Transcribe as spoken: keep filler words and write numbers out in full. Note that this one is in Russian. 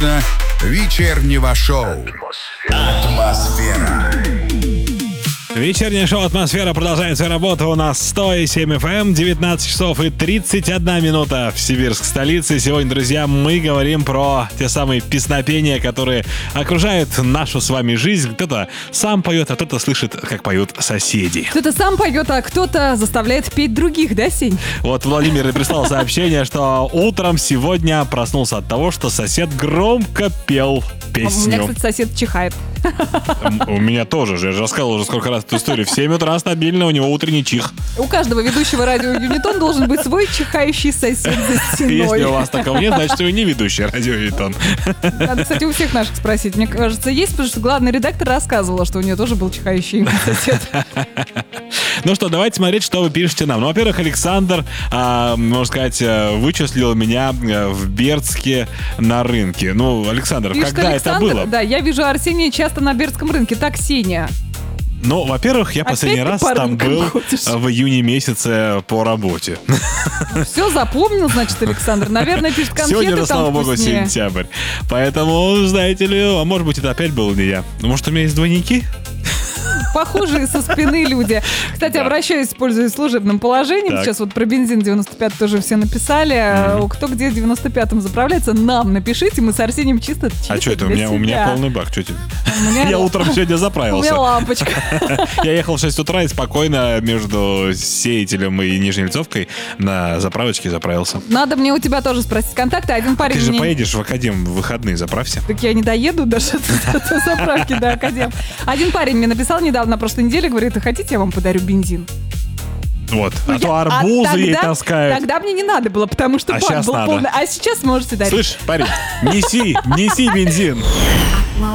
вечернего шоу «Атмосфера». Вечернее шоу «Атмосфера» продолжает свою работу. У нас сто семь эф эм, девятнадцать часов и тридцать одна минута в Сибирск, столице. Сегодня, друзья, мы говорим про те самые песнопения, которые окружают нашу с вами жизнь. Кто-то сам поет, а кто-то слышит, как поют соседи. Кто-то сам поет, а кто-то заставляет петь других, да, Сень? Вот Владимир прислал сообщение, что утром сегодня проснулся от того, что сосед громко пел песню. У меня, кстати, сосед чихает. У меня тоже же. Я же рассказывал уже сколько раз эту историю. В семь утра стабильно, у него утренний чих. У каждого ведущего радио Юнитон должен быть свой чихающий сосед за стеной. Если у вас такого нет, значит, вы не ведущий радио Юнитон. Надо, кстати, у всех наших спросить. Мне кажется, есть, потому что главный редактор рассказывала, что у нее тоже был чихающий сосед. Ну что, давайте смотреть, что вы пишете нам. Ну, во-первых, Александр, а, можно сказать, вычислил меня в Бердске на рынке. Ну, Александр, Пишет когда Александр, это было? Да, я вижу Арсения часто на Бердском рынке. Так, Ксения. Ну, во-первых, я Опять последний ты раз по там рынкам был ходишь? в июне месяце по работе. Все запомнил, значит, Александр. Наверное, пишет конфеты Сегодня же, там слава богу, вкуснее. сентябрь. Поэтому, знаете ли, а может быть, это опять был не я. Может, у меня есть двойники? Похожие со спины люди. Кстати, Да. обращаюсь, пользуясь служебным положением. Так. Сейчас вот про бензин девяносто пять тоже все написали. Мгм. Кто где в девяносто пятом заправляется, нам напишите. Мы с Арсением чисто чисто А что это? У для меня, у меня себя. полный бак. Что тебе? У меня- Я утром сегодня У меня заправился. лампочка. Я ехал в шесть утра и спокойно между Сеятелем и Нижней Льцовкой на заправочке заправился. Надо мне у тебя тоже спросить контакты. Один парень Ты же мне... поедешь в Академ в выходные, заправься. Так я не доеду даже до до заправки до Академ. Один парень мне написал недавно, на прошлой неделе, говорит: а хотите, я вам подарю бензин? Вот. Ну, А то я- арбузы а ей тогда- таскают. Тогда мне не надо было, потому что А бак щас был надо. полный. А сейчас можете дарить. Слышь, парень, неси, неси бензин.